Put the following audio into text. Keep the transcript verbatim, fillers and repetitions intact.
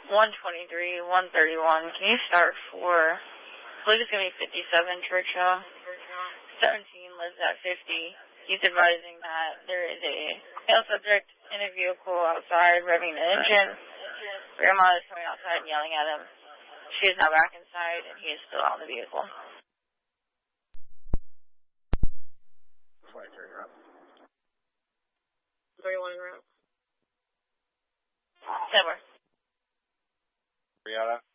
one twenty-three, one thirty-one. Can you start for, I believe it's going to be fifty-seven Churchill. seventeen lives at fifty. He's advising that there is a male subject in a vehicle outside revving the engine. Grandma is coming outside and yelling at him. She is now back inside and he is still out in the vehicle. twenty-three, route. thirty-one in route. Somewhere. Rihanna?